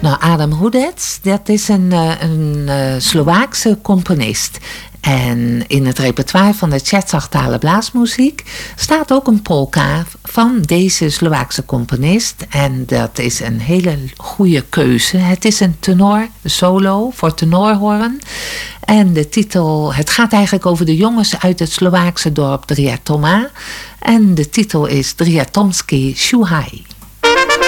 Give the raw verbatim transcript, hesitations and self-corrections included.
Nou, Adam Hudec, dat is een, uh, een uh, Slovaakse componist. En in het repertoire van de Tjezartale blaasmuziek staat ook een polka van deze Slovaakse componist. En dat is een hele goede keuze. Het is een tenor solo voor tenorhoorn. En de titel, het gaat eigenlijk over de jongens uit het Slovaakse dorp Driatoma. En de titel is Driatomski Shuhai.